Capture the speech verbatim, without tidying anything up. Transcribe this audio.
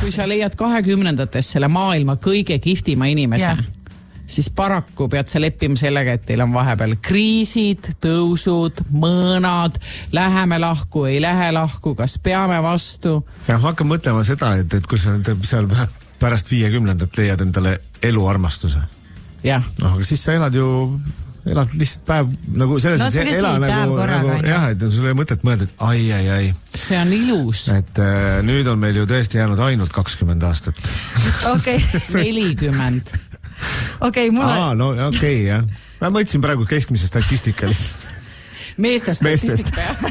kui sa leiad kahekümnendates selle maailma kõige kihvtima inimese, yeah. siis paraku pead sa leppima sellega, et teil on vahepeal kriisid, tõusud, mõõnad, läheme lahku, ei lähe lahku, kas peame vastu. Ja ma hakkan mõtlema seda, et, et kui sa seal pärast viiekümnendat leiad endale eluarmastuse. Jah. No, aga siis sa elad ju... elad lihtsalt päev, nagu selles no, mõttes ela nagu, nagu jah, et sul ei mõtet mõelda, et ai, ai, ai. See on ilus. Et äh, nüüd on meil ju tõesti jäänud ainult kakskümmend aastat. Okei. nelikümmend. Okei, mul on... Aa, no okei, jah. Ma mõtlesin praegu keskmise statistikalist. Meeste statistika.